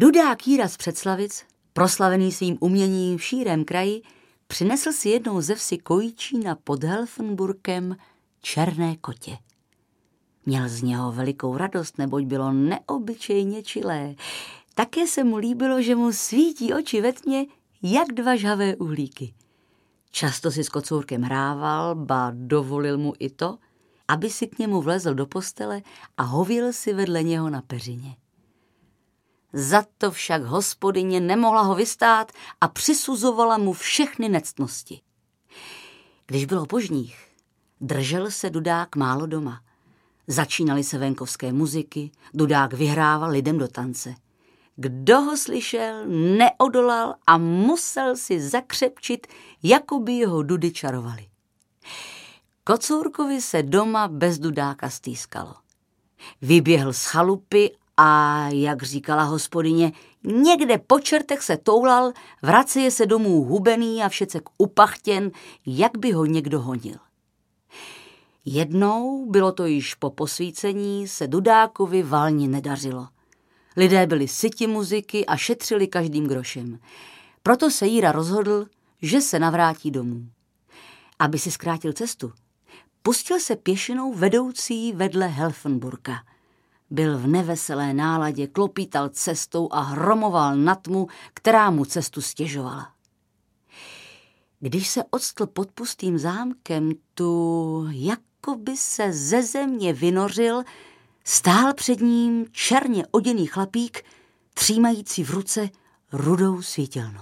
Dudák Jíra z Předslavic, proslavený svým uměním v šírém kraji, přinesl si jednou ze vsi Kojíčína pod Helfenburkem černé kotě. Měl z něho velikou radost, neboť bylo neobyčejně čilé. Také se mu líbilo, že mu svítí oči ve tmě jak dva žhavé uhlíky. Často si s kocourkem hrával, ba dovolil mu i to, aby si k němu vlezl do postele a hověl si vedle něho na peřině. Za to však hospodyně nemohla ho vystát a přisuzovala mu všechny nectnosti. Když bylo požních, držel se Dudák málo doma. Začínaly se venkovské muziky, Dudák vyhrával lidem do tance. Kdo ho slyšel, neodolal a musel si zakřepčit, jako by jeho dudy čarovaly. Kocourkovi se doma bez Dudáka stýskalo. Vyběhl z chalupy a, jak říkala hospodyně, někde po čertech se toulal, vraceje se domů hubený a všecek upachtěn, jak by ho někdo honil. Jednou, bylo to již po posvícení, se Dudákovi valně nedařilo. Lidé byli syti muziky a šetřili každým grošem. Proto se Jíra rozhodl, že se navrátí domů. Aby si zkrátil cestu, pustil se pěšinou vedoucí vedle Helfenburka. Byl v neveselé náladě, klopítal cestou a hromoval na tmu, která mu cestu stěžovala. Když se octl pod pustým zámkem, tu jako by se ze země vynořil, stál před ním černě oděný chlapík, třímající v ruce rudou svítilnu.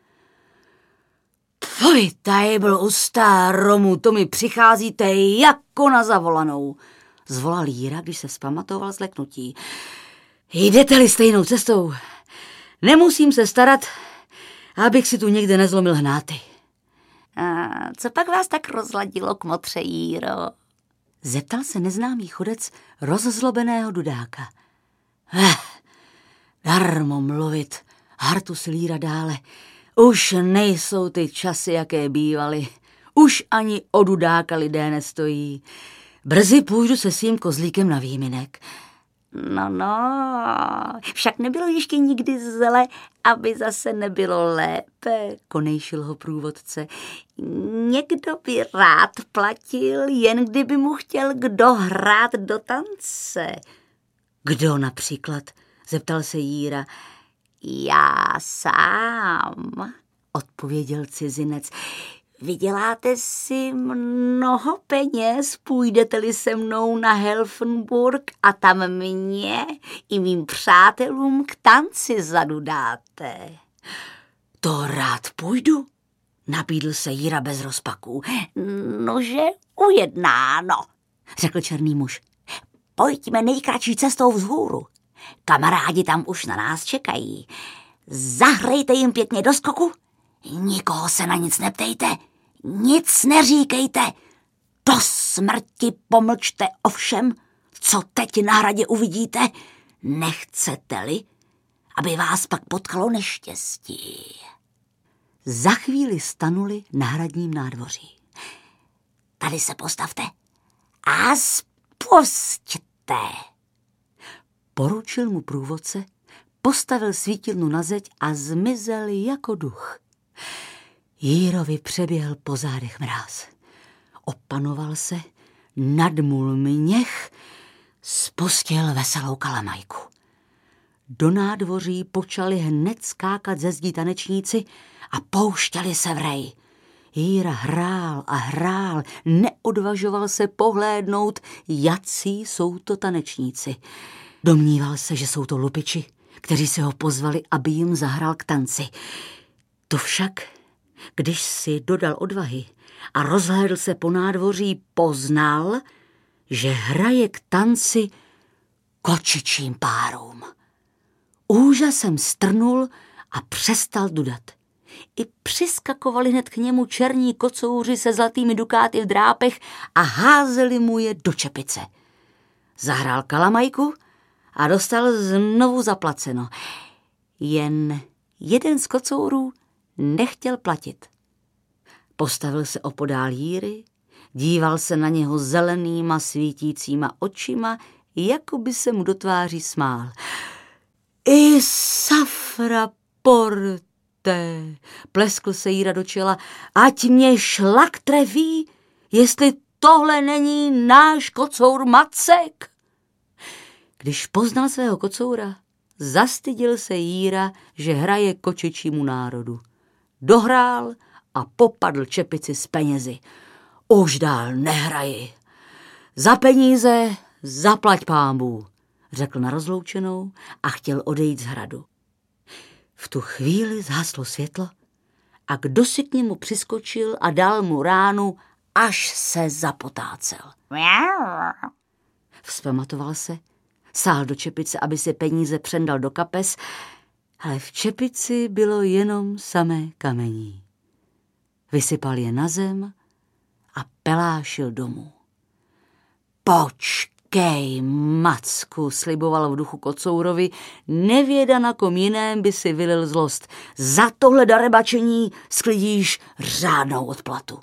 Tvoj tajbl ustá, Romu, to mi přicházíte jako na zavolanou, zvolal Jíra, když se vzpamatoval z leknutí. Jdete-li stejnou cestou, nemusím se starat, abych si tu někde nezlomil hnáty. A co pak vás tak rozladilo, kmotře Jíro? Zeptal se neznámý chodec rozzlobeného Dudáka. Darmo mluvit, hartusil Jíra dále. Už nejsou ty časy, jaké bývaly. Už ani o Dudáka lidé nestojí. Brzy půjdu se svým kozlíkem na výminek. No, však nebylo ještě nikdy zle, aby zase nebylo lépe, konejšil ho průvodce. Někdo by rád platil, jen kdyby mu chtěl kdo hrát do tance. Kdo například? Zeptal se Jíra. Já sám, odpověděl cizinec. Vyděláte si mnoho peněz, půjdete-li se mnou na Helfenburg a tam mě i mým přátelům k tanci zadudáte. To rád půjdu, nabídl se Jíra bez rozpaků. Nože ujednáno, řekl černý muž. Pojďme nejkratší cestou vzhůru. Kamarádi tam už na nás čekají. Zahrejte jim pěkně do skoku. Nikoho se na nic neptejte, nic neříkejte. Do smrti pomlčte o všem, co teď na hradě uvidíte. Nechcete-li, aby vás pak potkalo neštěstí. Za chvíli stanuli na hradním nádvoří. Tady se postavte a spusťte. Poručil mu průvodce, postavil svítilnu na zeď a zmizel jako duch. Jírovi přeběhl po zádech mráz. Opanoval se, nadmul měch, spustil veselou kalamajku. Do nádvoří počali hned skákat ze zdí tanečníci a pouštěli se v rej. Jíra hrál a hrál, neodvažoval se pohlédnout, jací jsou to tanečníci. Domníval se, že jsou to lupiči, kteří se ho pozvali, aby jim zahrál k tanci. To však, když si dodal odvahy a rozhlédl se po nádvoří, poznal, že hraje k tanci kočičím párům. Úžasem strnul a přestal dudat. I přiskakovali hned k němu černí kocouři se zlatými dukáty v drápech a házeli mu je do čepice. Zahrál kalamajku a dostal znovu zaplaceno. Jen jeden z kocourů nechtěl platit. Postavil se opodál Jíry, díval se na něho zelenýma svítícíma očima, jako by se mu do tváří smál. I safra porte, pleskl se Jíra do čela, ať mě šlak trefí, jestli tohle není náš kocour Macek. Když poznal svého kocoura, zastyděl se Jíra, že hraje kočičímu národu. Dohrál a popadl čepici s penězi. Už dál nehraji. Za peníze zaplať pánbů, řekl na rozloučenou a chtěl odejít z hradu. V tu chvíli zhaslo světlo a kdosi k němu přiskočil a dal mu ránu, až se zapotácel. Vzpamatoval se, sáhl do čepice, aby si peníze přendal do kapes, ale v čepici bylo jenom samé kamení. Vysypal je na zem a pelášil domů. Počkej, Macku, sliboval v duchu kocourovi, nevěda na kom jiném by si vylil zlost. Za tohle darebačení sklidíš řádnou odplatu.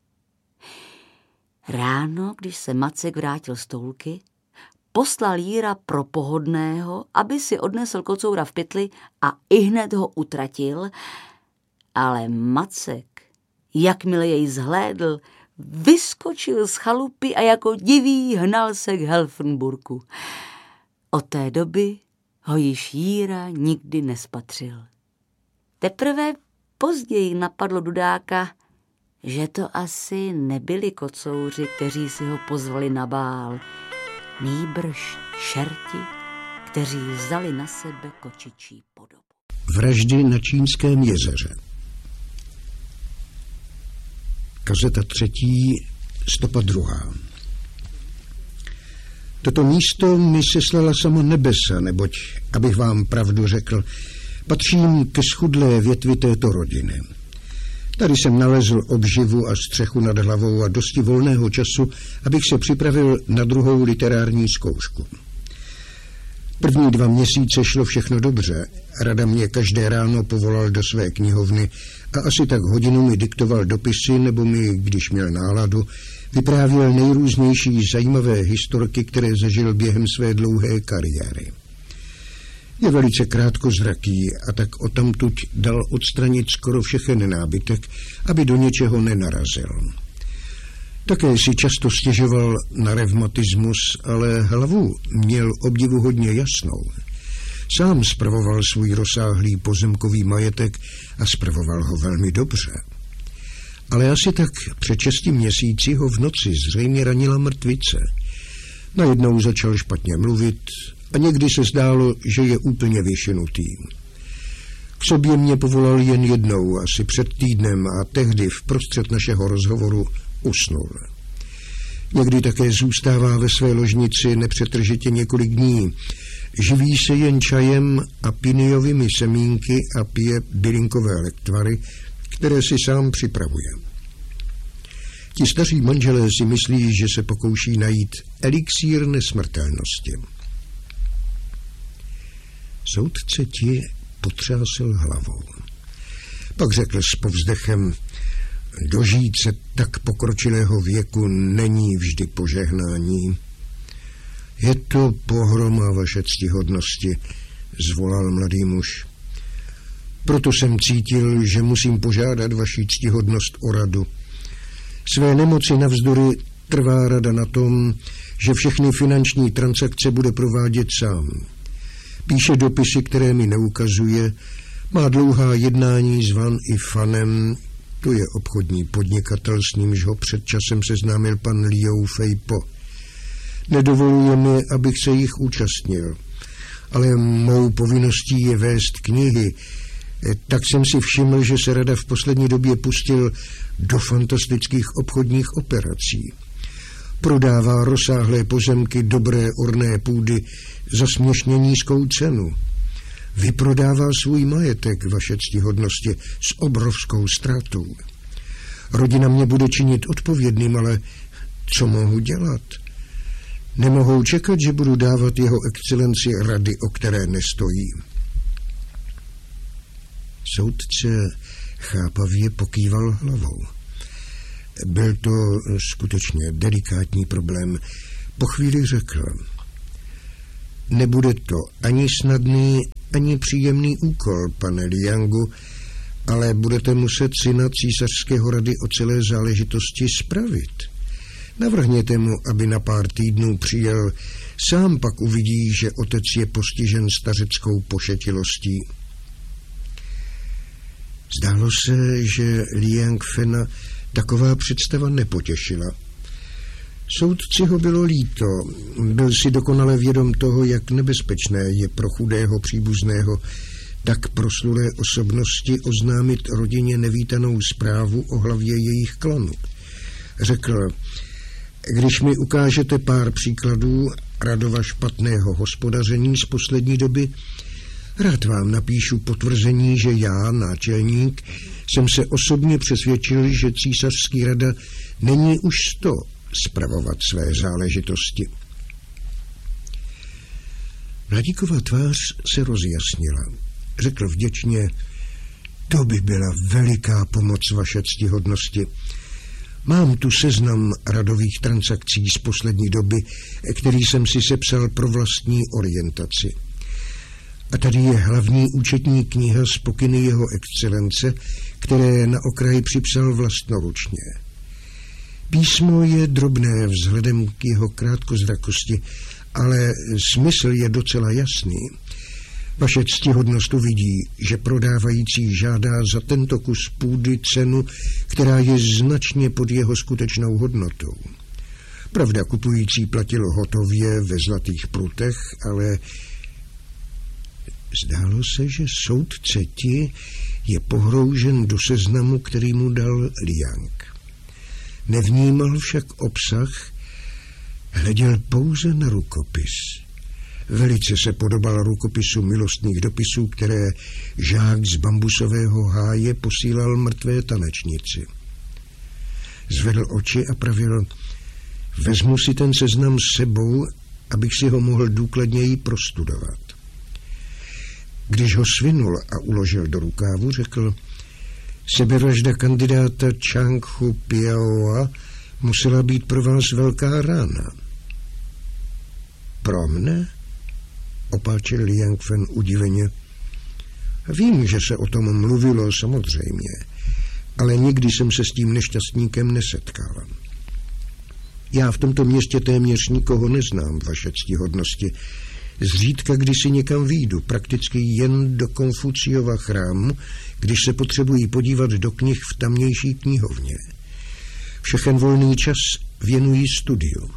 Ráno, když se Macek vrátil z toulky, poslal Jíra pro Pohodného, aby si odnesl kocoura v pytli a ihned ho utratil, ale Macek, jakmile jej zhlédl, vyskočil z chalupy a jako divý hnal se k Helfenburku. Od té doby ho již Jíra nikdy nespatřil. Teprve později napadlo Dudáka, že to asi nebyli kocouři, kteří si ho pozvali na bál, nýbrž čerti, kteří vzali na sebe kočičí podobu. Vraždy na Čínském jezeře. Kazeta 3, stopa 2. Toto místo mi seslala samo nebesa, neboť, abych vám pravdu řekl, patřím ke schudlé větvi této rodiny. Tady jsem nalezl obživu a střechu nad hlavou a dosti volného času, abych se připravil na druhou literární zkoušku. První 2 měsíce šlo všechno dobře. Rada mě každé ráno povolal do své knihovny a asi tak hodinu mi diktoval dopisy, nebo mi, když měl náladu, vyprávěl nejrůznější zajímavé historky, které zažil během své dlouhé kariéry. Je velice krátkozraký a tak odtamtud dal odstranit skoro všechen nábytek, aby do něčeho nenarazil. Také si často stěžoval na revmatismus, ale hlavu měl obdivuhodně jasnou. Sám spravoval svůj rozsáhlý pozemkový majetek a spravoval ho velmi dobře. Ale asi tak před 6 měsíci ho v noci zřejmě ranila mrtvice. Najednou začal špatně mluvit a někdy se zdálo, že je úplně vyšinutý. K sobě mě povolal jen jednou, asi před týdnem, a tehdy vprostřed našeho rozhovoru usnul. Někdy také zůstává ve své ložnici nepřetržitě několik dní. Živí se jen čajem a pinijovými semínky a pije bylinkové lektvary, které si sám připravuje. Ti staří manželé si myslí, že se pokouší najít elixír nesmrtelnosti. Soudce ti potřásl hlavou. Pak řekl s povzdechem: dožít se tak pokročilého věku není vždy požehnání. Je to pohroma, vaše ctihodnosti, zvolal mladý muž. Proto jsem cítil, že musím požádat vaši ctihodnost o radu. Své nemoci navzdory trvá rada na tom, že všechny finanční transakce bude provádět sám. Píše dopisy, které mi neukazuje, má dlouhá jednání s Van i Fanem, to je obchodní podnikatel, s nímž ho před časem seznámil pan Liu Feipo. Nedovoluje mi, abych se jich účastnil, ale mou povinností je vést knihy. Tak jsem si všiml, že se rada v poslední době pustil do fantastických obchodních operací. Prodává rozsáhlé pozemky dobré orné půdy za směšně nízkou cenu. Vyprodává svůj majetek, vaše ctihodnosti, s obrovskou ztrátou. Rodina mě bude činit odpovědným, ale co mohu dělat? Nemohou čekat, že budu dávat jeho excelenci rady, o které nestojí. Soudce chápavě pokýval hlavou. Byl to skutečně delikátní problém. Po chvíli řekl: nebude to ani snadný, ani příjemný úkol, pane Liangu, ale budete muset syna císařského rady o celé záležitosti spravit. Navrhněte mu, aby na pár týdnů přijel, sám pak uvidí, že otec je postižen stařeckou pošetilostí. Zdálo se, že Liang Fena taková představa nepotěšila. Soudci ho bylo líto, byl si dokonale vědom toho, jak nebezpečné je pro chudého příbuzného tak proslulé osobnosti oznámit rodině nevítanou zprávu o hlavě jejich klanu. Řekl, když mi ukážete pár příkladů Radova špatného hospodaření z poslední doby, rád vám napíšu potvrzení, že já, náčelník, jsem se osobně přesvědčil, že císařský rada není už sto spravovat své záležitosti. Mladíkova tvář se rozjasnila. Řekl vděčně, to by byla veliká pomoc vaše ctihodnosti. Mám tu seznam radových transakcí z poslední doby, který jsem si sepsal pro vlastní orientaci. A tady je hlavní účetní kniha z pokyny jeho excelence, které na okraji připsal vlastnoručně. Písmo je drobné vzhledem k jeho krátkozrakosti, ale smysl je docela jasný. Vaše ctihodnost uvidí, že prodávající žádá za tento kus půdy cenu, která je značně pod jeho skutečnou hodnotou. Pravda, kupující platil hotově ve zlatých prutech, ale zdálo se, že soudce Ti je pohroužen do seznamu, který mu dal Liang. Nevnímal však obsah, hleděl pouze na rukopis. Velice se podobal rukopisu milostných dopisů, které žák z bambusového háje posílal mrtvé tanečnici. Zvedl oči a pravil, vezmu si ten seznam s sebou, abych si ho mohl důkladněji prostudovat. Když ho svinul a uložil do rukávu, řekl, sebevražda kandidáta Chang Hu Piaoa musela být pro vás velká rána. Pro mne? Opáčil Liang Fen udiveně. Vím, že se o tom mluvilo samozřejmě, ale nikdy jsem se s tím nešťastníkem nesetkal. Já v tomto městě téměř nikoho neznám, vaše ctihodnosti. Zřídka, když si někam vyjdu, prakticky jen do Konfuciova chrámu, když se potřebují podívat do knih v tamnější knihovně. Všechen volný čas věnují studiu.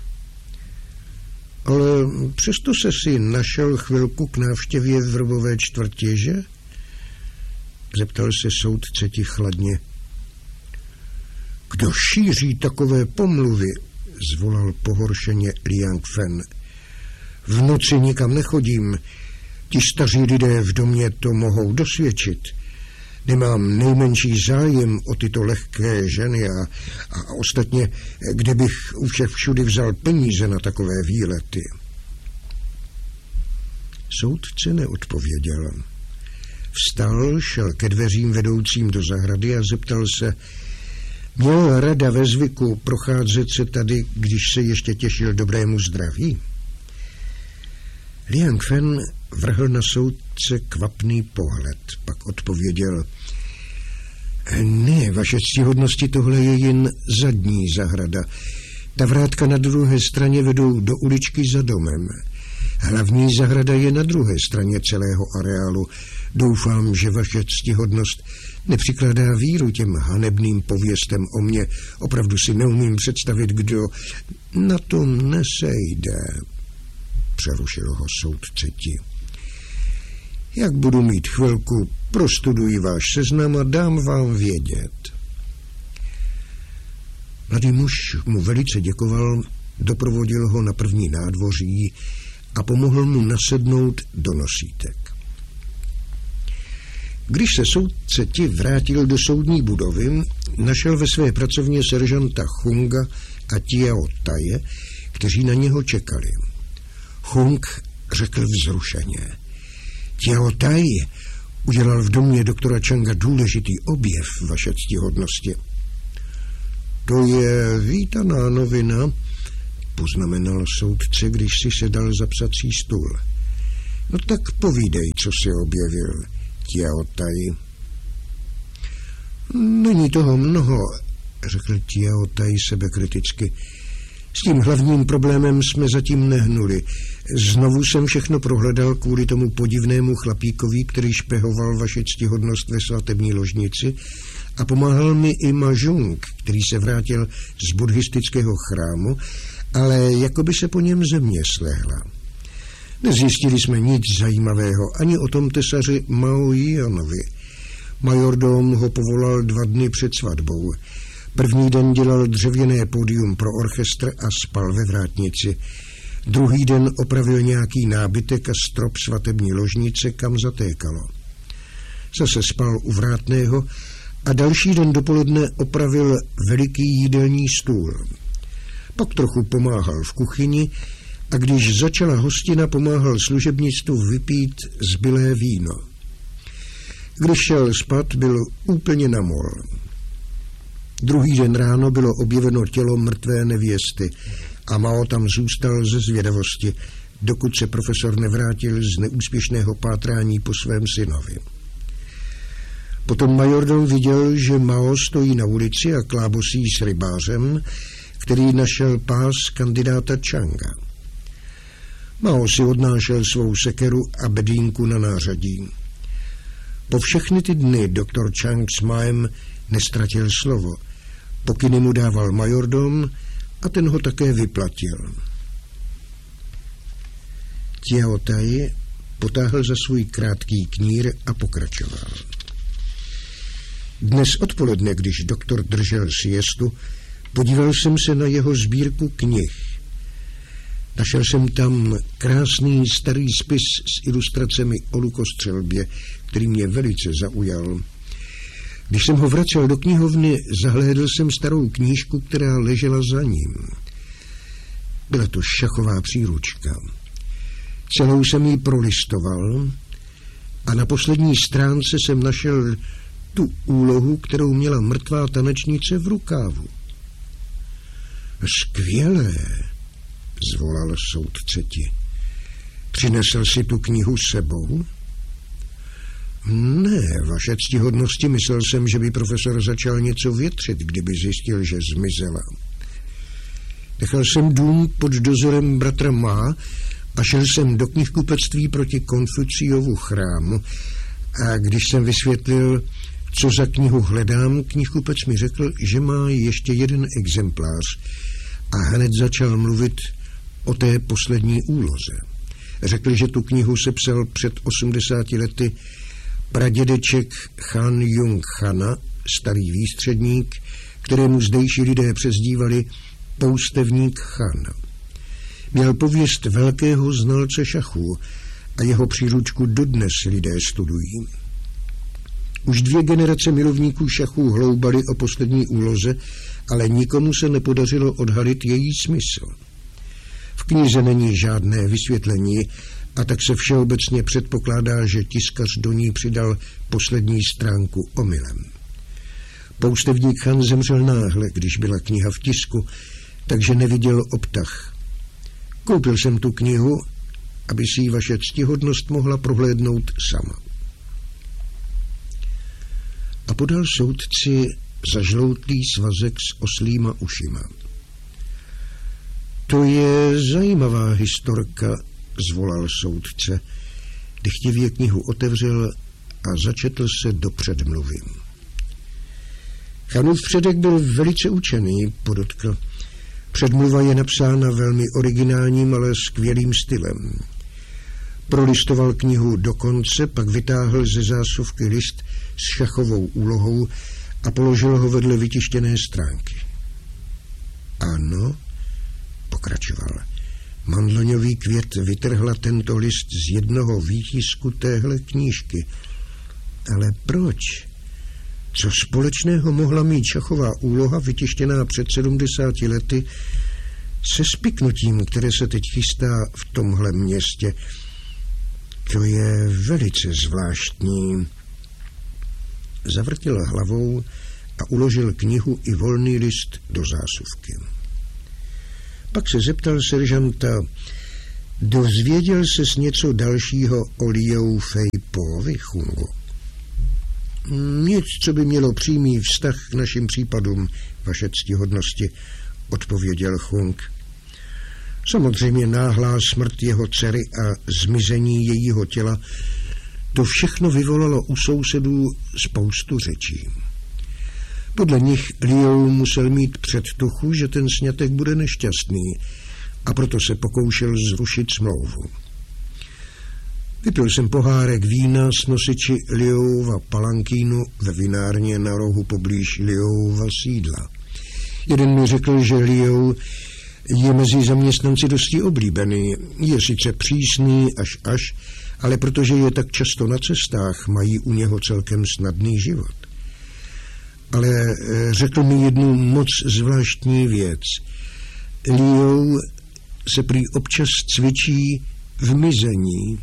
Ale přesto se si našel chvilku k návštěvě v Vrbové čtvrtě, že? Zeptal se soudce Ti chladně. Kdo šíří takové pomluvy? Zvolal pohoršeně Liang Fen. V noci nikam nechodím. Ti staří lidé v domě to mohou dosvědčit. Nemám nejmenší zájem o tyto lehké ženy a ostatně, kde bych u všech všudy vzal peníze na takové výlety. Soudce neodpověděl. Vstal, šel ke dveřím vedoucím do zahrady a zeptal se, měl rada ve zvyku procházet se tady, když se ještě těšil dobrému zdraví? Liang Fen vrhl na soudce kvapný pohled, pak odpověděl, ne, vaše ctihodnosti, tohle je jen zadní zahrada. Ta vrátka na druhé straně vedou do uličky za domem. Hlavní zahrada je na druhé straně celého areálu. Doufám, že vaše ctihodnost nepřikládá víru těm hanebným pověstem o mně. Opravdu si neumím představit, kdo na tom nesejde. Přerušil ho soudce Ti. Jak budu mít chvilku, prostuduji váš seznam a dám vám vědět. Mladý muž mu velice děkoval, doprovodil ho na první nádvoří a pomohl mu nasednout do nosítek. Když se soudce Ti vrátil do soudní budovy, našel ve své pracovně seržanta Hunga a Tiao Taje, kteří na něho čekali. Hung řekl vzrušeně. Tiao Tai udělal v domě doktora Changa důležitý objev, vaše ctihodnosti. To je vítaná novina, poznamenal soudce, když si sedal za psací stůl. No tak povídej, co jsi objevil, Tiao Tai. Není toho mnoho, řekl Tiao Tai sebekriticky. S tím hlavním problémem jsme zatím nehnuli. Znovu jsem všechno prohledal kvůli tomu podivnému chlapíkovi, který špehoval vaše ctihodnost ve svatební ložnici, a pomáhal mi i Mahjong, který se vrátil z buddhistického chrámu, ale jako by se po něm země slehla. Nezjistili jsme nic zajímavého ani o tom tesaři Mao Jianovi. Majordom ho povolal 2 dny před svatbou. První den dělal dřevěné pódium pro orchestr a spal ve vrátnici. Druhý den opravil nějaký nábytek a strop svatební ložnice, kam zatékalo. Zase spal u vrátného a další den dopoledne opravil veliký jídelní stůl. Pak trochu pomáhal v kuchyni a když začala hostina, pomáhal služebnictvu vypít zbylé víno. Když šel spát, byl úplně na mol. Druhý den ráno bylo objeveno tělo mrtvé nevěsty a Mao tam zůstal ze zvědavosti, dokud se profesor nevrátil z neúspěšného pátrání po svém synovi. Potom majordom viděl, že Mao stojí na ulici a klábosí s rybářem, který našel pás kandidáta Changa. Mao si odnášel svou sekeru a bedínku na nářadí. Po všechny ty dny doktor Chang s Maem nestratil slovo. Pokyny mu dával majordom a ten ho také vyplatil. Tiao Tai potáhl za svůj krátký knír a pokračoval. Dnes odpoledne, když doktor držel siestu, podíval jsem se na jeho sbírku knih. Našel jsem tam krásný starý spis s ilustracemi o lukostřelbě, který mě velice zaujal. Když jsem ho vracel do knihovny, zahlédl jsem starou knížku, která ležela za ním. Byla to šachová příručka. Celou jsem ji prolistoval a na poslední stránce jsem našel tu úlohu, kterou měla mrtvá tanečnice v rukávu. Skvělé, zvolal soudce ti. Přinesl si tu knihu s sebou? Ne, vaše ctihodnosti, myslel jsem, že by profesor začal něco větřit, kdyby zjistil, že zmizela. Nechal jsem dům pod dozorem bratra Ma a šel jsem do knihkupectví proti Konfuciovu chrámu a když jsem vysvětlil, co za knihu hledám, knihkupec mi řekl, že má ještě jeden exemplář a hned začal mluvit o té poslední úloze. Řekl, že tu knihu sepsal před 80 lety pradědeček Han Jung Chana, starý výstředník, kterému zdejší lidé přezdívali poustevník Chan. Měl pověst velkého znalce šachů a jeho příručku dodnes lidé studují. Už 2 generace milovníků šachů hloubali o poslední úloze, ale nikomu se nepodařilo odhalit její smysl. V knize není žádné vysvětlení a tak se všeobecně předpokládá, že tiskař do ní přidal poslední stránku omylem. Poustevník Chan zemřel náhle, když byla kniha v tisku, takže neviděl obtah. Koupil jsem tu knihu, aby si ji vaše ctihodnost mohla prohlédnout sama. A podal soudci zažloutlý svazek s oslíma ušima. To je zajímavá historka, zvolal soudce, dychtivě knihu otevřel a začetl se do předmluvy. Chanův předek byl velice učený, podotkl. Předmluva je napsána velmi originálním, ale skvělým stylem. Prolistoval knihu do konce, pak vytáhl ze zásuvky list s šachovou úlohou a položil ho vedle vytištěné stránky. Ano, pokračoval. Mandloňový květ vytrhla tento list z jednoho výtisku téhle knížky. Ale proč? Co společného mohla mít šachová úloha vytištěná před 70 lety se spiknutím, které se teď chystá v tomhle městě? To je velice zvláštní. Zavrtil hlavou a uložil knihu i volný list do zásuvky. Pak se zeptal seržanta, Dozvěděl ses něco dalšího o Liu Feipovi, Chungu? Nic, co by mělo přímý vztah k našim případům, vaše ctihodnosti, odpověděl Chung. Samozřejmě náhlá smrt jeho dcery a zmizení jejího těla, to všechno vyvolalo u sousedů spoustu řečí. Podle nich Liu musel mít předtuchu, že ten sňatek bude nešťastný, a proto se pokoušel zrušit smlouvu. Vypil jsem pohárek vína s nosiči Liuova palankínu ve vinárně na rohu poblíž Liuova sídla. Jeden mi řekl, že Liu je mezi zaměstnanci dosti oblíbený. Je sice přísný až, ale protože je tak často na cestách, mají u něho celkem snadný život. Ale řekl mi jednu moc zvláštní věc. Liu se prý občas cvičí v mizení.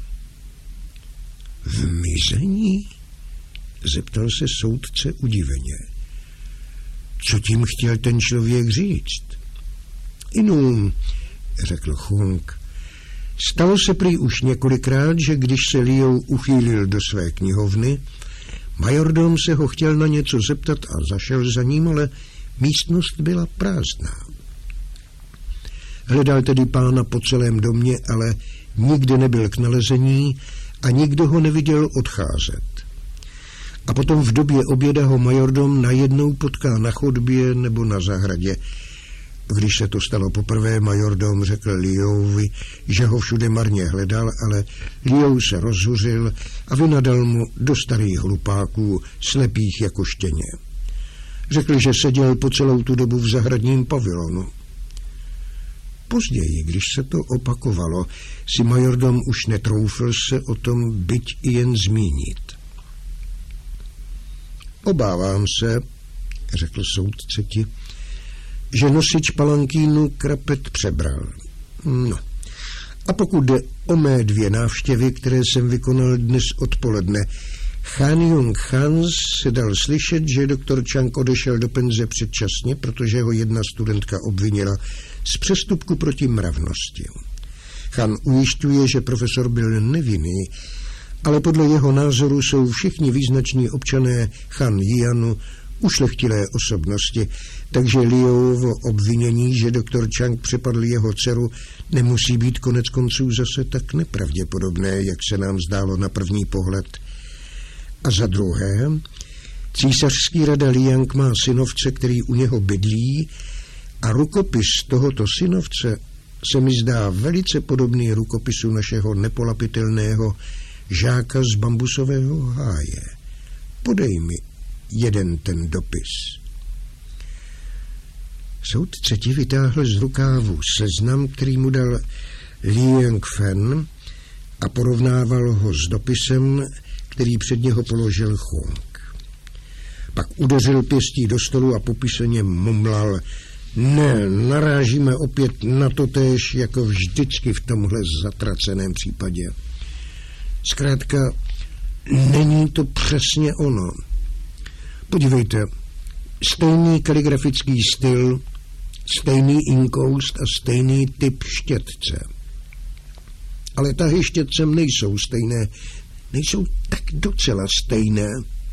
V mizení? Zeptal se soudce udiveně. Co tím chtěl ten člověk říct? Inu, řekl Chung. Stalo se prý už několikrát, že když se Liu uchýlil do své knihovny, majordom se ho chtěl na něco zeptat a zašel za ním, ale místnost byla prázdná. Hledal tedy pána po celém domě, ale nikde nebyl k nalezení a nikdo ho neviděl odcházet. A potom v době oběda ho majordom najednou potká na chodbě nebo na zahradě. Když se to stalo poprvé, majordom řekl Liuovi, že ho všude marně hledal, ale Liu se rozhuřil a vynadal mu do starých hlupáků, slepých jako štěně. Řekl, že seděl po celou tu dobu v zahradním pavilonu. Později, když se to opakovalo, si majordom už netroufl se o tom byť i jen zmínit. Obávám se, řekl soudce ti, že nosič palankínu Krapet přebral. No, a pokud jde o mé 2 návštěvy, které jsem vykonal dnes odpoledne, Han Jung Han se dal slyšet, že doktor Chang odešel do penze předčasně, protože ho jedna studentka obvinila z přestupku proti mravnosti. Han ujišťuje, že profesor byl nevinný, ale podle jeho názoru jsou všichni význační občané Han Jianu ušlechtilé osobnosti, takže Liuovo obvinění, že doktor Chang přepadl jeho dceru, nemusí být konec konců zase tak nepravděpodobné, jak se nám zdálo na první pohled. A za druhé, císařský rada Liang má synovce, který u něho bydlí, a rukopis tohoto synovce se mi zdá velice podobný rukopisu našeho nepolapitelného žáka z bambusového háje. Podej mi jeden ten dopis. Soudce ti vytáhl z rukávu seznam, který mu dal Liang Fen, a porovnával ho s dopisem, který před něho položil Chung. Pak udeřil pěstí do stolu a popiseně mumlal: Ne, narážíme opět na to též, jako vždycky v tomhle zatraceném případě. Zkrátka, není to přesně ono. Podívejte, stejný kaligrafický styl, stejný inkoust a stejný typ štětce. Ale tahy štětcem nejsou stejné, nejsou tak docela stejné.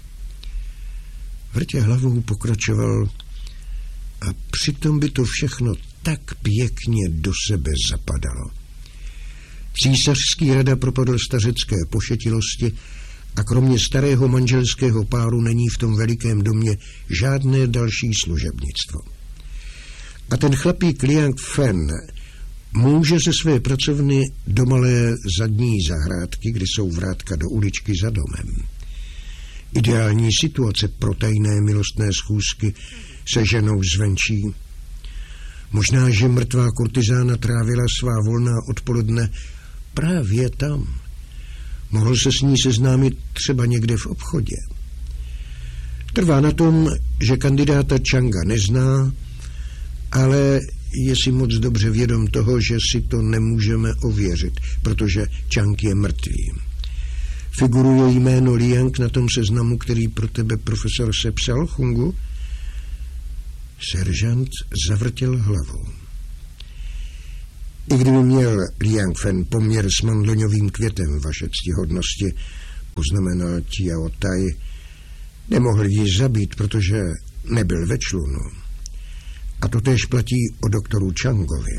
Vrtě hlavou pokračoval: A přitom by to všechno tak pěkně do sebe zapadalo. Císařský rada propadl stařecké pošetilosti a kromě starého manželského páru není v tom velikém domě žádné další služebnictvo. A ten chlapík Liang Fen může ze své pracovny do malé zadní zahrádky, kde jsou vrátka do uličky za domem. Ideální situace pro tajné milostné schůzky se ženou zvenčí. Možná, že mrtvá kurtizána trávila svá volná odpoledne právě tam. Mohl se s ní seznámit třeba někde v obchodě. Trvá na tom, že kandidáta Changa nezná, ale je si moc dobře vědom toho, že si to nemůžeme ověřit, protože Chang je mrtvý. Figuruje jméno Liang na tom seznamu, který pro tebe profesor sepsal, Chungu? Seržant zavrtěl hlavou. I kdyby měl Liang Fen poměr s mandloňovým květem, vaše ctihodnosti, poznamenal Tiao Tai, nemohl ji zabít, protože nebyl ve člunu. A to též platí o doktoru Changovi.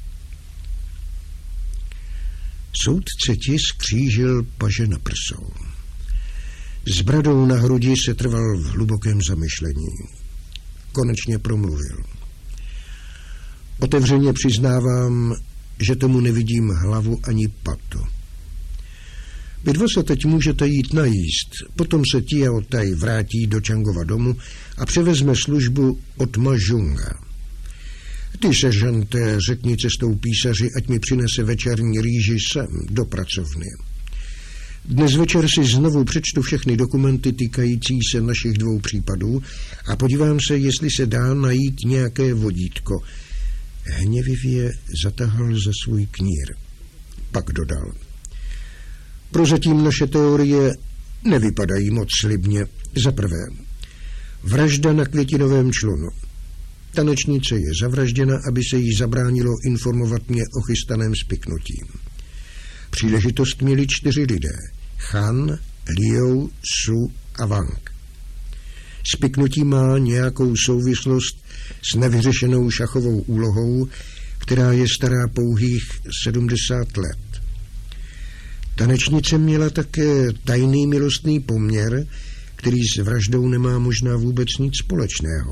Soudce Ti skřížil paže na prsou. S bradou na hrudi se trval v hlubokém zamyšlení. Konečně promluvil. Otevřeně přiznávám, že tomu nevidím hlavu ani patu. Vy dva se teď můžete jít najíst, potom se Tiao Tai vrátí do Changova domu a převezme službu od Ma Junga. Ty, seržante, řekni cestou písaři, ať mi přinese večerní rýži sem, do pracovny. Dnes večer si znovu přečtu všechny dokumenty týkající se našich dvou případů a podívám se, jestli se dá najít nějaké vodítko. Hněvivě zatáhl za svůj knír. Pak dodal. Prozatím naše teorie nevypadají moc slibně. Za prvé, vražda na květinovém člunu. Tanečnice je zavražděna, aby se jí zabránilo informovat mě o chystaném spiknutí. Příležitost měli 4 lidé. Han, Liu, Su a Wang. Spiknutí má nějakou souvislost s nevyřešenou šachovou úlohou, která je stará pouhých 70 let. Tanečnice měla také tajný milostný poměr, který s vraždou nemá možná vůbec nic společného.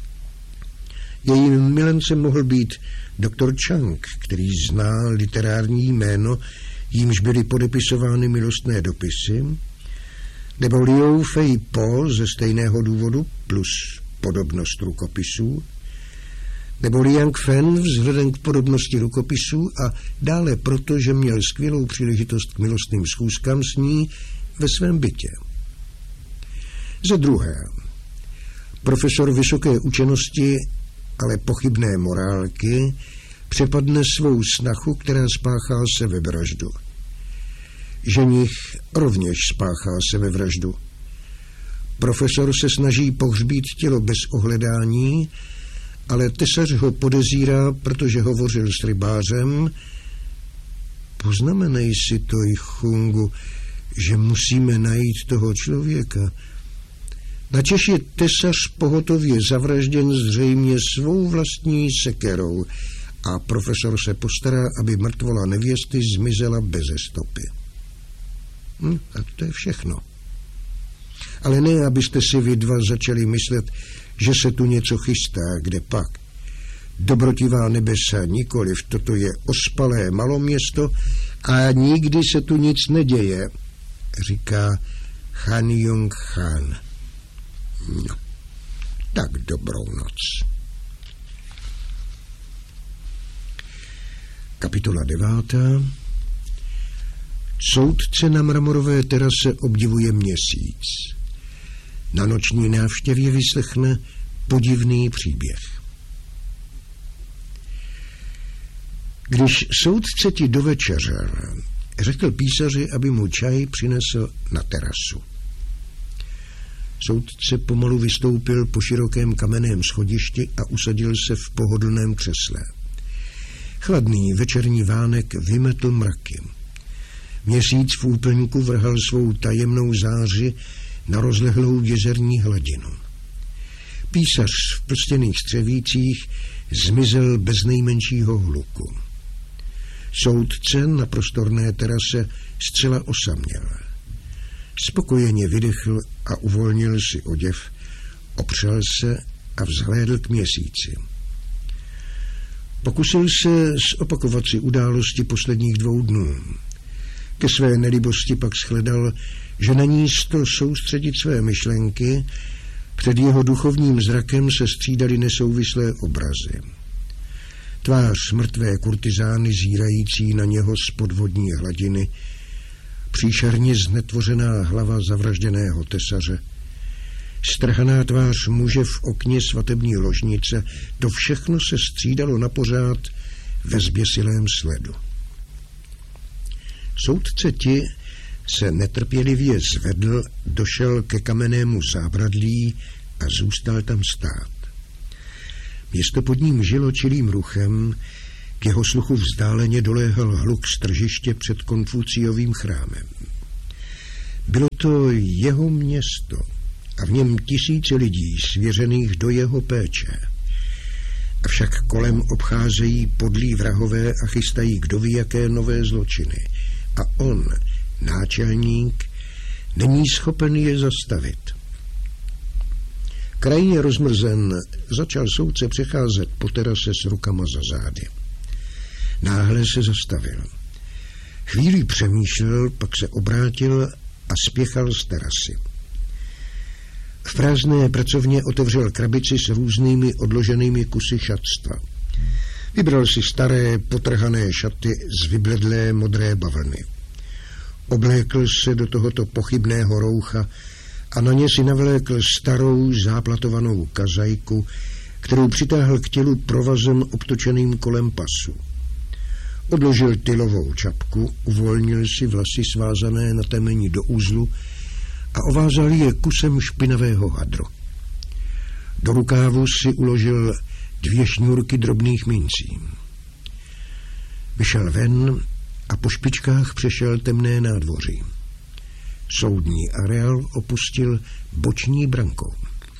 Jejím milencem mohl být doktor Chang, který zná literární jméno, jímž byly podepisovány milostné dopisy, nebo Liu Fei Po ze stejného důvodu plus podobnost rukopisů, nebo Liang Fen vzhledem k podobnosti rukopisů a dále proto, že měl skvělou příležitost k milostným schůzkám s ní ve svém bytě. Za druhé, profesor vysoké učenosti, ale pochybné morálky, přepadne svou snachu, která spáchá sebevraždu. Ženich rovněž spáchá sebevraždu. Profesor se snaží pohřbít tělo bez ohledání, ale tesař ho podezírá, protože hovořil s rybářem. Poznamenej si to, Chungu, že musíme najít toho člověka. Načež je tesař pohotově zavražděn zřejmě svou vlastní sekerou a profesor se postará, aby mrtvola nevěsty zmizela beze stopy. A to je všechno. Ale ne, abyste si vy dva začali myslet, že se tu něco chystá, kde pak. Dobrotivá nebesa, nikoliv, toto je ospalé maloměsto a nikdy se tu nic neděje, říká Han Jung Han. No, tak dobrou noc. Kapitola 9. Soudce na mramorové terase obdivuje měsíc. Na noční návštěvě vyslechne podivný příběh. Když soudce Ti dovečeřel, řekl písaři, aby mu čaj přinesl na terasu. Soudce pomalu vystoupil po širokém kamenném schodišti a usadil se v pohodlném křesle. Chladný večerní vánek vymetl mraky. Měsíc v úplňku vrhal svou tajemnou záři na rozlehlou jezerní hladinu. Písař v plstěných střevících zmizel bez nejmenšího hluku. Soudce na prostorné terase zcela osaměl. Spokojeně vydechl a uvolnil si oděv, opřel se a vzhlédl k měsíci. Pokusil se zopakovat si události posledních 2 dnů. Ke své nelibosti pak shledal, že není místo soustředit své myšlenky, před jeho duchovním zrakem se střídaly nesouvislé obrazy. Tvář mrtvé kurtizány zírající na něho z podvodní hladiny, příšerně znetvořená hlava zavražděného tesaře, strhaná tvář muže v okně svatební ložnice, to všechno se střídalo napořád ve zběsilém sledu. Soudce Ti se netrpělivě zvedl, došel ke kamennému zábradlí a zůstal tam stát. Město pod ním žilo čilým ruchem, K jeho sluchu vzdáleně doléhal hluk z tržiště před Konfuciovým chrámem. Bylo to jeho město a v něm tisíce lidí svěřených do jeho péče. Avšak kolem obcházejí podlí vrahové a chystají kdo ví jaké nové zločiny. A on, náčelník, není schopen je zastavit. Krajně rozmrzen začal soudce přecházet po terase s rukama za zády. Náhle se zastavil. Chvíli přemýšlel, pak se obrátil a spěchal z terasy. V prázdné pracovně otevřel krabici s různými odloženými kusy šatstva. Vybral si staré, potrhané šaty z vybledlé modré bavlny. Oblékl se do tohoto pochybného roucha a na ně si navlékl starou záplatovanou kazajku, kterou přitáhl k tělu provazem obtočeným kolem pasu. Odložil tylovou čapku, uvolnil si vlasy svázané na temeni do uzlu a ovázal je kusem špinavého hadru. Do rukávu si uložil 2 šňůrky drobných mincí. Vyšel ven a po špičkách přešel temné nádvoří. Soudní areál opustil boční brankou.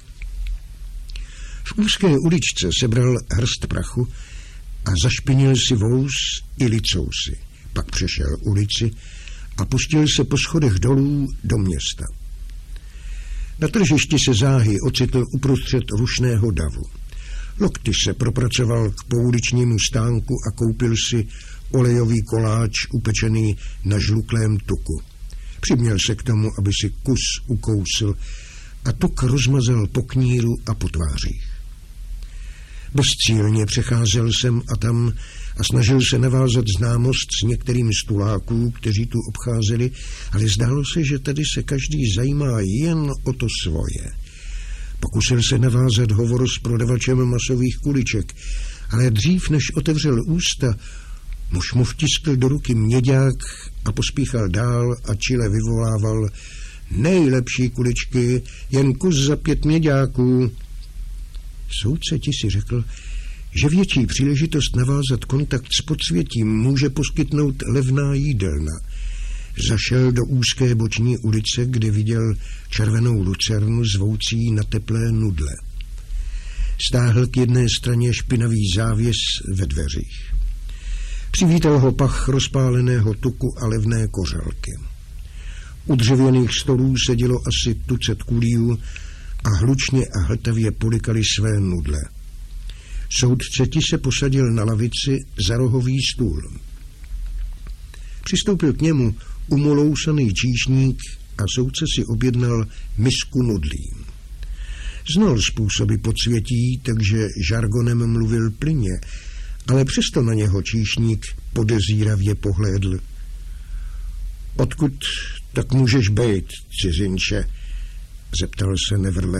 V úzké uličce sebral hrst prachu a zašpinil si vous i licousy. Pak přešel ulici a pustil se po schodech dolů do města. Na tržišti se záhy ocitl uprostřed rušného davu. Lokty se propracoval k pouličnímu stánku a koupil si olejový koláč upečený na žluklém tuku. Přiměl se k tomu, aby si kus ukousil a tuk rozmazal po kníru a po tvářích. Bezcílně přecházel sem a tam a snažil se navázat známost s některým z tuláků, kteří tu obcházeli, ale zdálo se, že tady se každý zajímá jen o to svoje. Pokusil se navázat hovor s prodavačem masových kuliček, ale dřív, než otevřel ústa, muž mu vtiskl do ruky měďák a pospíchal dál a čile vyvolával: nejlepší kuličky, jen kus za 5 měďáků. Soudce ti si řekl, že větší příležitost navázat kontakt s podsvětím může poskytnout levná jídelna. Zašel do úzké boční ulice, kde viděl červenou lucernu zvoucí na teplé nudle. Stáhl k jedné straně špinavý závěs ve dveřích. Přivítal ho pach rozpáleného tuku a levné kořalky. U dřevěných stolů sedělo asi tucet kulíů a hlučně a hltavě polikali své nudle. Soudce ti se posadil na lavici za rohový stůl. Přistoupil k němu umolousaný číšník a soudce si objednal misku nudlí. Znal způsoby podsvětí, takže žargonem mluvil plynně, ale přesto na něho číšník podezíravě pohlédl. Odkud tak můžeš bejt, cizinče? Zeptal se nevrle.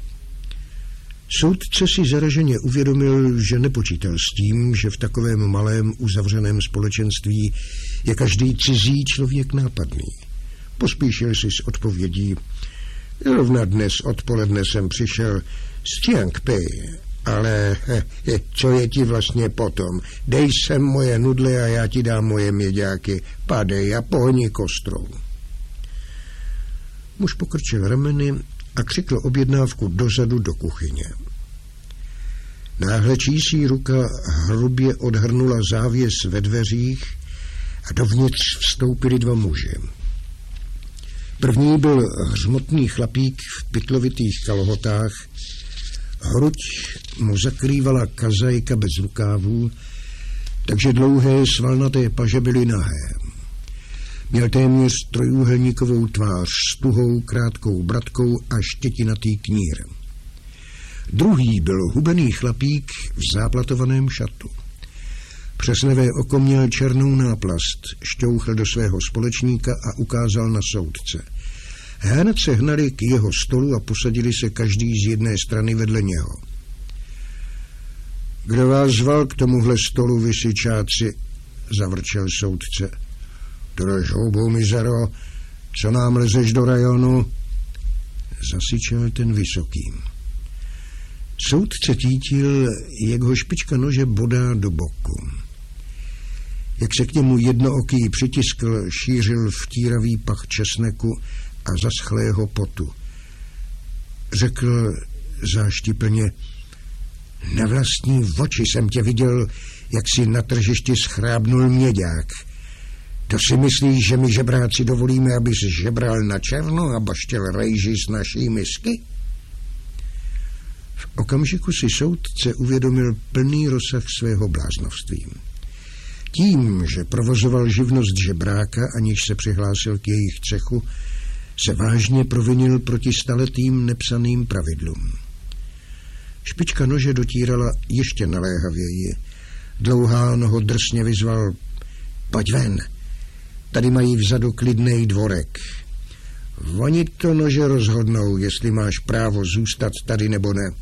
Soudce si zaraženě uvědomil, že nepočítal s tím, že v takovém malém uzavřeném společenství je každý cizí člověk nápadný. Pospíšil si s odpovědí: rovna dnes odpoledne jsem přišel z Chiangpei, ale co je ti vlastně potom? Dej sem moje nudle a já ti dám moje měďáky. Padej a pohni kostrou. Muž pokrčil rameny a křikl objednávku dozadu do kuchyně. Náhle čísí ruka hrubě odhrnula závěs ve dveřích a dovnitř vstoupili 2 muži. První byl hřmotný chlapík v pytlovitých kalhotách, hruď mu zakrývala kazajka bez rukávů, takže dlouhé svalnaté paže byly nahé. Měl téměř trojúhelníkovou tvář s tuhou krátkou bradkou a štětinatý knír. Druhý byl hubený chlapík v záplatovaném šatu. Přes levé oko měl černou náplast, šťouchl do svého společníka a ukázal na soudce. Hned se hnali k jeho stolu a posadili se každý z jedné strany vedle něho. Kdo vás zval k tomuhle stolu, vysyčáci? Zavrčel soudce. Drž houbu, mizero, co nám lezeš do rajonu? Zasyčel ten vysoký. Soudce cítil, jak ho špička nože bodá do boku. Jak se k němu jednooký přitiskl, šířil vtíravý pach česneku a zaschlého potu. Řekl záštiplně: na vlastní oči jsem tě viděl, jak si na tržišti schrábnul měďák. To si myslíš, že my žebráci dovolíme, abys žebral na černo a baštěl rejži z naší misky? V okamžiku si soudce uvědomil plný rozsah svého bláznovství. Tím, že provozoval živnost žebráka, aniž se přihlásil k jejich cechu, se vážně provinil proti staletým nepsaným pravidlům. Špička nože dotírala ještě naléhavěji. Dlouhán ho drsně vyzval: pojď ven, tady mají vzadu klidnej dvorek. Oni to nože rozhodnou, jestli máš právo zůstat tady nebo ne.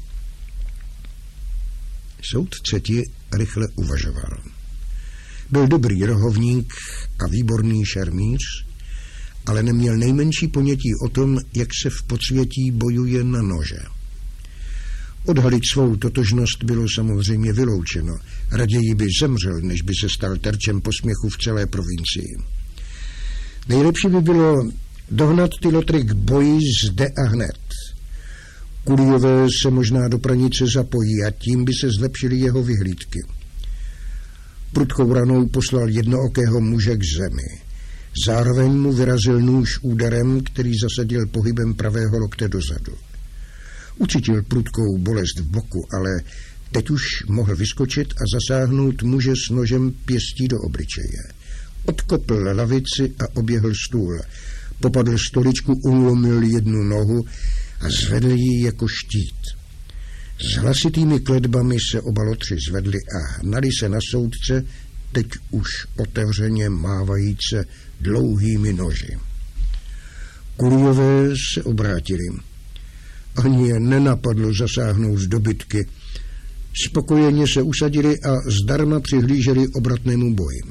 Soudce ti rychle uvažoval. Byl dobrý rohovník a výborný šermíř, ale neměl nejmenší ponětí o tom, jak se v podsvětí bojuje na nože. Odhalit svou totožnost bylo samozřejmě vyloučeno. Raději by zemřel, než by se stal terčem posměchu v celé provincii. Nejlepší by bylo dohnat ty lotry k boji zde a hned. Kuliové se možná do pranice zapojí a tím by se zlepšily jeho vyhlídky. Prudkou ranou poslal jednookého muže k zemi. Zároveň mu vyrazil nůž úderem, který zasadil pohybem pravého lokte dozadu. Ucítil prudkou bolest v boku, ale teď už mohl vyskočit a zasáhnout muže s nožem pěstí do obličeje. Odkopl lavici a oběhl stůl. Popadl stoličku, ulomil jednu nohu a zvedl ji jako štít. S hlasitými kletbami se oba lotři zvedli a hnali se na soudce, teď už otevřeně mávajíce dlouhými noži. Kuliové se obrátili. Ani je nenapadlo zasáhnout z dobytky. Spokojeně se usadili a zdarma přihlíželi obratnému boji.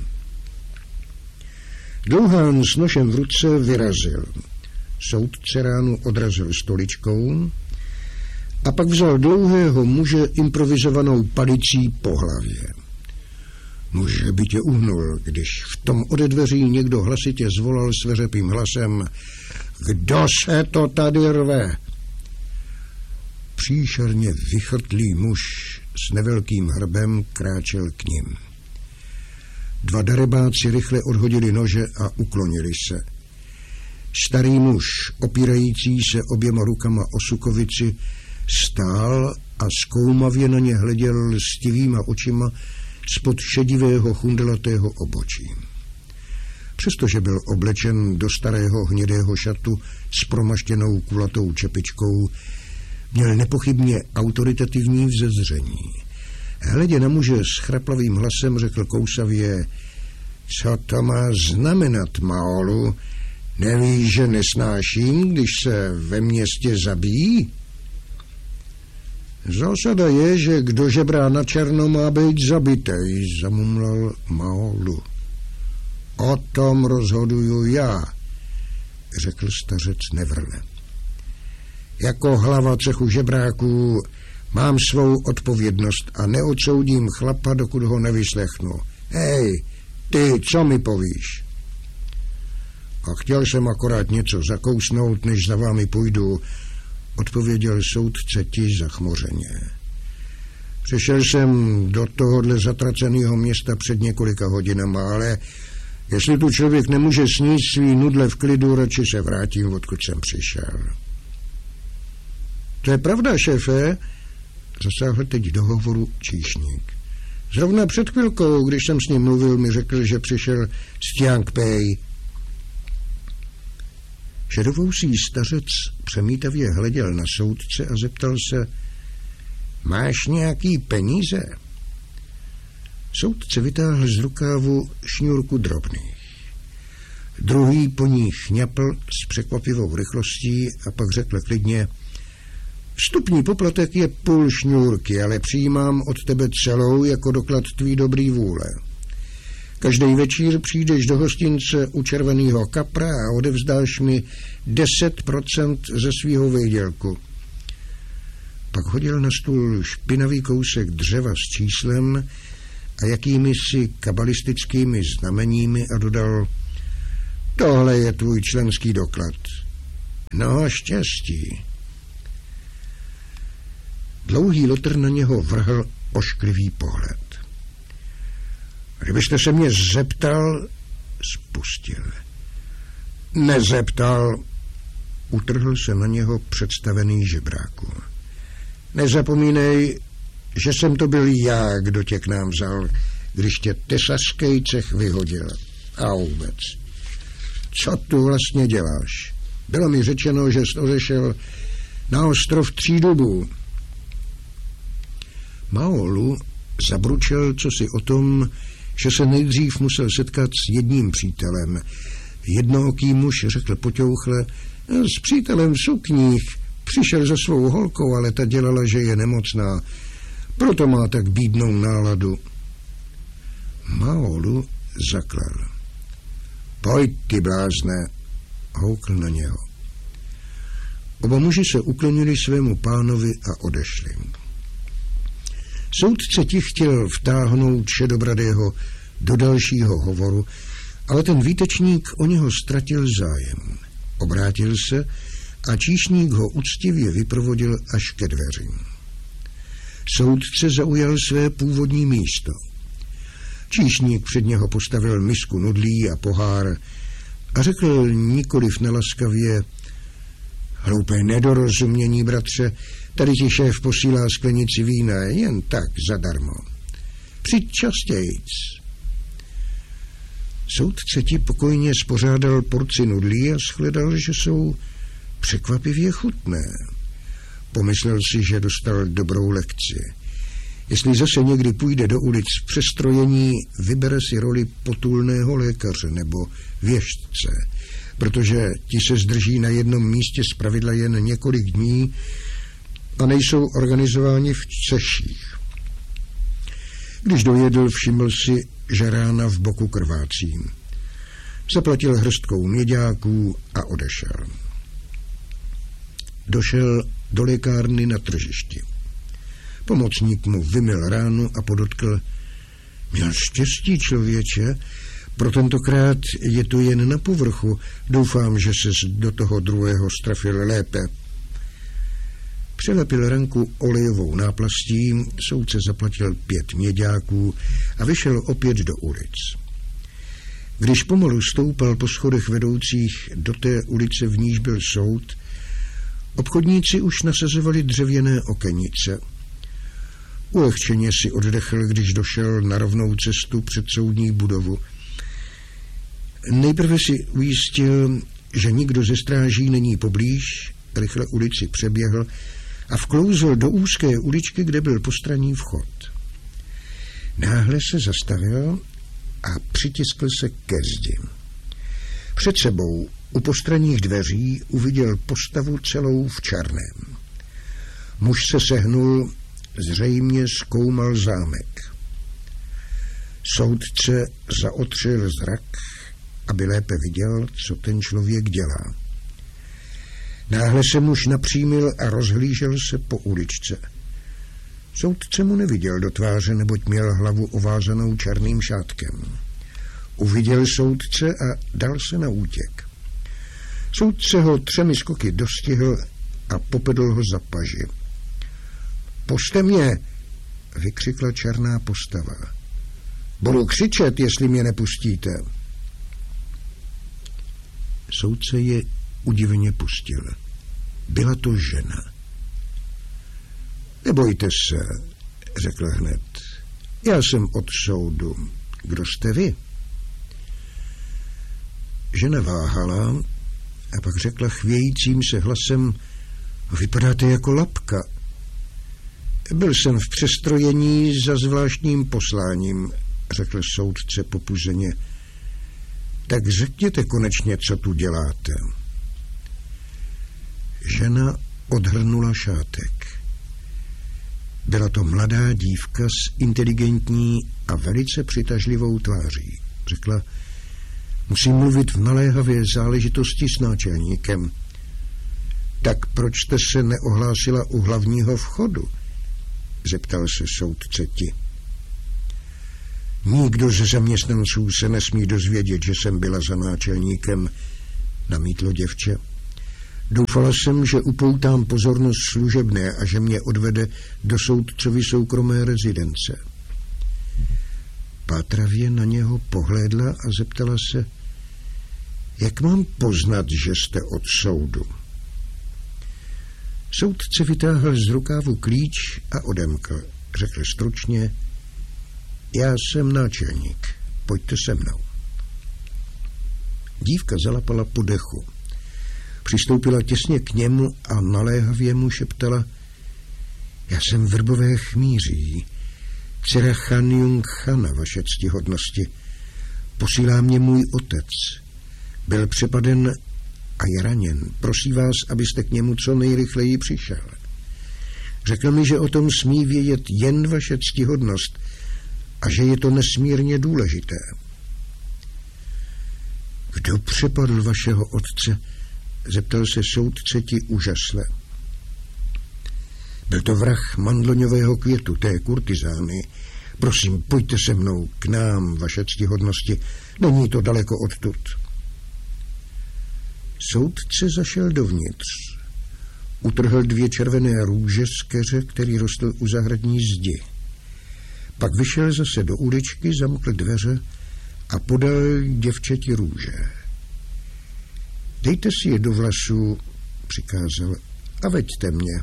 Dlouhán s nožem v ruce vyrazil. Soudce ránu odrazil stoličkou a pak vzal dlouhého muže improvizovanou palicí po hlavě. Muž by tě uhnul, když v tom ode dveří někdo hlasitě zvolal sveřepým hlasem: kdo se to tady rve? Příšerně vychrtlý muž s nevelkým hrbem kráčel k nim. Dva darebáci rychle odhodili nože a uklonili se. Starý muž, opírající se oběma rukama o sukovici, stál a zkoumavě na ně hleděl lstivýma očima spod šedivého chundelatého obočí. Přestože byl oblečen do starého hnědého šatu s promaštěnou kulatou čepičkou, měl nepochybně autoritativní vzezření. Hledě na muže s chraplavým hlasem řekl kousavě: co to má znamenat, Maolu? Nevíš, že nesnáším, když se ve městě zabíjí? Zásada je, že kdo žebrá na černo, má být zabitej, zamumlal Maolu. O tom rozhoduju já, řekl stařec nevrle. Jako hlava cechu žebráků mám svou odpovědnost a neodsoudím chlapa, dokud ho nevyslechnu. Hej, ty, co mi povíš? A chtěl jsem akorát něco zakousnout, než za vámi půjdu, odpověděl soudce ti zachmořeně. Přišel jsem do tohohle zatraceného města před několika hodinama, ale jestli tu člověk nemůže sníst svý nudle v klidu, radši se vrátím, odkud jsem přišel. To je pravda, šéfe, zasáhl teď do hovoru číšník. Zrovna před chvilkou, když jsem s ním mluvil, mi řekl, že přišel z Tiangpei. Šedovousý stařec přemítavě hleděl na soudce a zeptal se: máš nějaký peníze? Soudce vytáhl z rukávu šňůrku drobných. Druhý po ní chňapl s překvapivou rychlostí a pak řekl klidně: vstupní poplatek je 0,5 šňůrky, ale přijímám od tebe celou jako doklad tvý dobrý vůle. Každý večír přijdeš do hostince u Červeného kapra a odevzdáš mi 10% ze svýho výdělku. Pak hodil na stůl špinavý kousek dřeva s číslem a jakými si kabalistickými znameními a dodal: tohle je tvůj členský doklad. No, štěstí. Dlouhý Lotr na něho vrhl ošklivý pohled. Kdybyste se mě zeptal, spustil. Nezeptal, utrhl se na něho představený žebráku. Nezapomínej, že jsem to byl já, kdo tě k nám vzal, když tě tesařský cech vyhodil. A vůbec. Co tu vlastně děláš? Bylo mi řečeno, že jsi odešel na ostrov Tří dubů. Maolu zabručel cosi o tom, že se nejdřív musel setkat s jedním přítelem. Jednooký muž řekl poťouchle: s přítelem v sukních. Přišel za svou holkou, ale ta dělala, že je nemocná. Proto má tak bídnou náladu. Maolu zaklal. Pojď, ty blázne, houkl na něho. Oba muži se uklonili svému pánovi a odešli. Soudce ti chtěl vtáhnout šedobradého do dalšího hovoru, ale ten výtečník o něho ztratil zájem. Obrátil se a číšník ho uctivě vyprovodil až ke dveřím. Soudce zaujal své původní místo. Číšník před něho postavil misku nudlí a pohár a řekl nikoliv nelaskavě: hloupé nedorozumění, bratře, tady ti šéf posílá sklenici vína jen tak zadarmo. Přijď častějc. Soudce ti pokojně spořádal porci nudlí a shledal, že jsou překvapivě chutné. Pomyslel si, že dostal dobrou lekci. Jestli zase někdy půjde do ulic v přestrojení, vybere si roli potulného lékaře nebo věštce, protože ti se zdrží na jednom místě zpravidla jen několik dní a nejsou organizováni v ceších. Když dojedl, všiml si, že rána v boku krvácí. Zaplatil hrstkou měďáků a odešel. Došel do lékárny na tržišti. Pomocník mu vymyl ránu a podotkl: měl štěstí, člověče, pro tentokrát je to jen na povrchu. Doufám, že ses do toho druhého strafil lépe. Přelepil ranku olejovou náplastí, soudce zaplatil 5 měďáků a vyšel opět do ulic. Když pomalu stoupal po schodech vedoucích do té ulice, v níž byl soud, obchodníci už nasazovali dřevěné okenice. Ulehčeně si oddechl, když došel na rovnou cestu před soudní budovu. Nejprve si ujistil, že nikdo ze stráží není poblíž, rychle ulici přeběhl a vklouzl do úzké uličky, kde byl postranní vchod. Náhle se zastavil a přitiskl se ke zdi. Před sebou u postranních dveří uviděl postavu celou v černém. Muž se sehnul, zřejmě zkoumal zámek. Soudce zaotřel zrak, aby lépe viděl, co ten člověk dělá. Náhle se muž napřímil a rozhlížel se po uličce. Soudce mu neviděl do tváře, neboť měl hlavu ovázanou černým šátkem. Uviděl soudce a dal se na útěk. Soudce ho 3 skoky dostihl a popedl ho za paži. Pusťte mě, vykřikla černá postava. Budu křičet, jestli mě nepustíte. Soudce je udivně pustil. Byla to žena. Nebojte se, řekl hned. Já jsem od soudu. Kdo jste vy? Žena váhala a pak řekla chvějícím se hlasem: vypadáte jako lapka. Byl jsem v přestrojení za zvláštním posláním, řekl soudce popuzeně. Tak řekněte konečně, co tu děláte. Žena odhrnula šátek. Byla to mladá dívka s inteligentní a velice přitažlivou tváří. Řekla: musím mluvit v naléhavé záležitosti s náčelníkem. Tak proč jste se neohlásila u hlavního vchodu? Zeptal se soudce ti. Nikdo ze zaměstnanců se nesmí dozvědět, že jsem byla za náčelníkem, namítlo děvče. Doufala jsem, že upoutám pozornost služebné a že mě odvede do soudcovy soukromé rezidence. Pátravě na něho pohlédla a zeptala se, jak mám poznat, že jste od soudu? Soudce vytáhl z rukávu klíč a odemkl. Řekl stručně, já jsem náčelník, pojďte se mnou. Dívka zalapala po dechu. Přistoupila těsně k němu a naléhavě mu šeptala, já jsem Vrbové Chmýří, dcera Chan Jung Chana, vaše ctihodnosti. Posílá mě můj otec. Byl přepaden a je raněn. Prosím vás, abyste k němu co nejrychleji přišel. Řekl mi, že o tom smí vědět jen vaše ctihodnost a že je to nesmírně důležité. Kdo přepadl vašeho otce? Zeptal se soudce ti úžasle. Byl to vrah mandloňového květu, té kurtizány. Prosím, pojďte se mnou k nám, vaše ctihodnosti. Není to daleko odtud. Soudce zašel dovnitř. Utrhl 2 červené růže z keře, který rostl u zahradní zdi. Pak vyšel zase do uličky, zamkl dveře a podal děvčeti růže. Dejte si je do vlasů, přikázal, a veďte mě.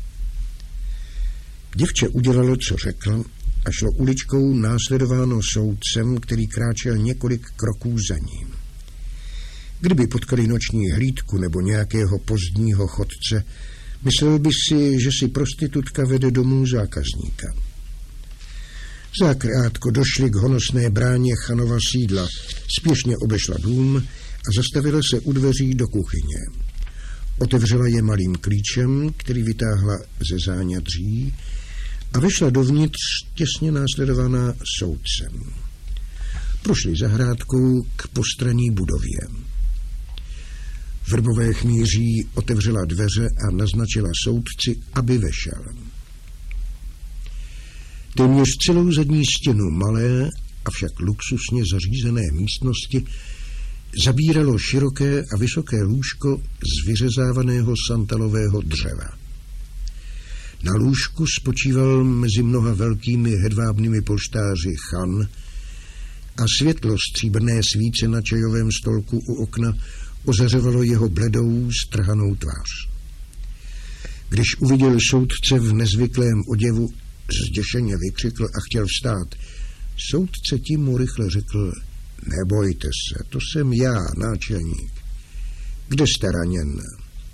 Děvče udělalo, co řekl, a šlo uličkou následováno soudcem, který kráčel několik kroků za ním. Kdyby potkali noční hlídku nebo nějakého pozdního chodce, myslel by si, že si prostitutka vede domů zákazníka. Zakrátko došli k honosné bráně Chanova sídla, spěšně obešla dům a zastavila se u dveří do kuchyně. Otevřela je malým klíčem, který vytáhla ze záňadří, a vešla dovnitř těsně následovaná soudcem. Prošli zahrádkou k postranní budově. Vrbové Chmýří otevřela dveře a naznačila soudci, aby vešel. Téměř celou zadní stěnu malé, avšak luxusně zařízené místnosti zabíralo široké a vysoké lůžko z vyřezávaného santalového dřeva. Na lůžku spočíval mezi mnoha velkými hedvábnými polštáři Chan a světlo stříbrné svíce na čajovém stolku u okna ozařovalo jeho bledou, strhanou tvář. Když uviděl soudce v nezvyklém oděvu, zděšeně vykřikl a chtěl vstát. Soudce tím mu rychle řekl, nebojte se, to jsem já, náčelník. Kde jste raněn?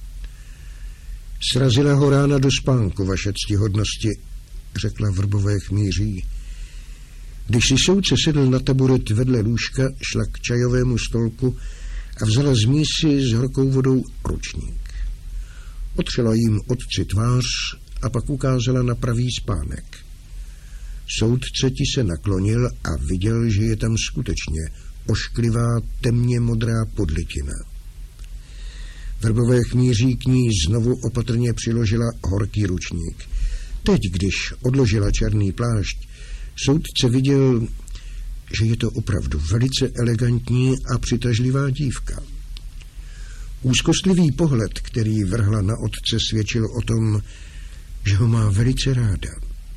Srazila ho rána do spánku, vaše ctihodnosti, řekla Vrbové Chmýří. Když si soudce sedl na taburet vedle lůžka, šla k čajovému stolku a vzala z mísy s horkou vodou ručník. Otřela jim otci tvář a pak ukázala na pravý spánek. Soudce ti se naklonil a viděl, že je tam skutečně ošklivá temně modrá podlitina. Vrbové Chmýří k ní znovu opatrně přiložila horký ručník. Teď, když odložila černý plášť, soudce viděl, že je to opravdu velice elegantní a přitažlivá dívka. Úzkostlivý pohled, který vrhla na otce, svědčil o tom, že ho má velice ráda.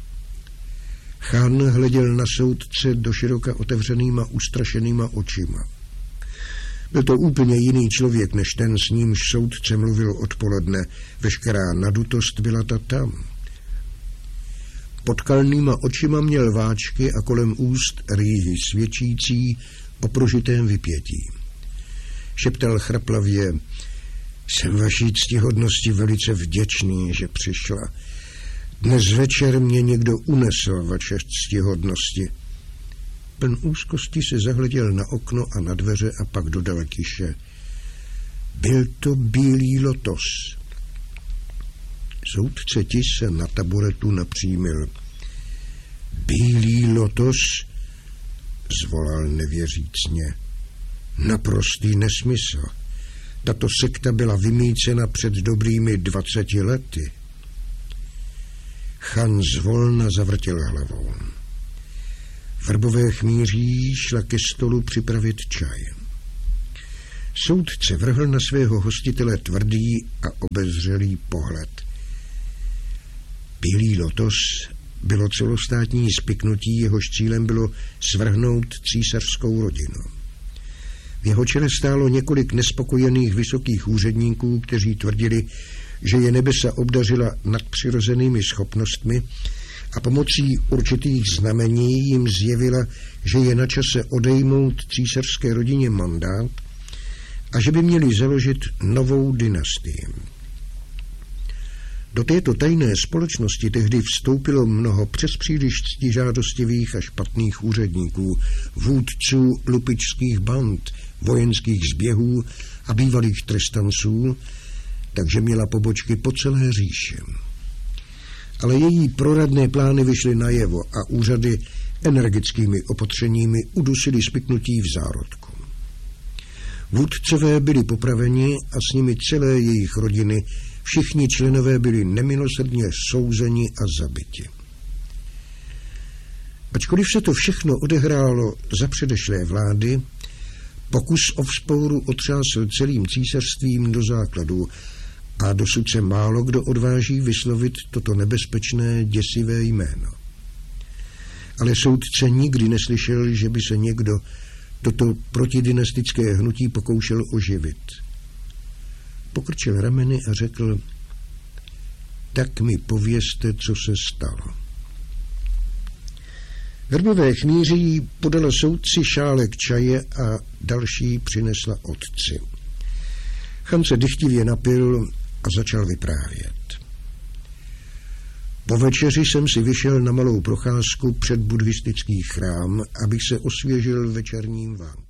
Chan hleděl na soudce do široka otevřenýma, ustrašenýma očima. Byl to úplně jiný člověk, než ten, s nímž soudce mluvil odpoledne. Veškerá nadutost byla ta tam. Pod kalnýma očima měl váčky a kolem úst rýhy svědčící o prožitém vypětí. Šeptal chraplavě, jsem vaší ctihodnosti velice vděčný, že přišla. Dnes večer mě někdo unesl, vaše ctihodnosti. Pln úzkosti se zahleděl na okno a na dveře a pak dodal tiše. Byl to bílý lotos. Soudce ti se na taburetu napřímil. Bílý lotos, zvolal nevěřícně. Naprostý nesmysl. Tato sekta byla vymýcena před dobrými 20 lety. Chan zvolna zavrtěl hlavou. Vrbové chmýří šla ke stolu připravit čaj. Soudce vrhl na svého hostitele tvrdý a obezřelý pohled. Bílý lotos bylo celostátní spiknutí, jehož cílem bylo svrhnout císařskou rodinu. V jeho čele stálo několik nespokojených vysokých úředníků, kteří tvrdili, že je nebesa obdařila nadpřirozenými schopnostmi a pomocí určitých znamení jim zjevila, že je na čase odejmout císařské rodině mandát a že by měli založit novou dynastii. Do této tajné společnosti tehdy vstoupilo mnoho přespříliš ctižádostivých a špatných úředníků, vůdců lupičských band, vojenských zběhů a bývalých trestanců, takže měla pobočky po celé říši. Ale její proradné plány vyšly najevo a úřady energickými opatřeními udusily spiknutí v zárodku. Vůdcové byli popraveni a s nimi celé jejich rodiny. Všichni členové byli nemilosrdně souzeni a zabiti. Ačkoliv se to všechno odehrálo za předešlé vlády, pokus o vzpouru otřásl celým císařstvím do základu a dosud se málo kdo odváží vyslovit toto nebezpečné, děsivé jméno. Ale soudce nikdy neslyšel, že by se někdo toto protidynastické hnutí pokoušel oživit. Pokrčil rameny a řekl: tak mi povězte, co se stalo. Vrbové chmýří podala soudci šálek čaje a další přinesla otci. Chan se dychtivě napil a začal vyprávět. Po večeři jsem si vyšel na malou procházku před buddhistický chrám, abych se osvěžil večerním vánkem.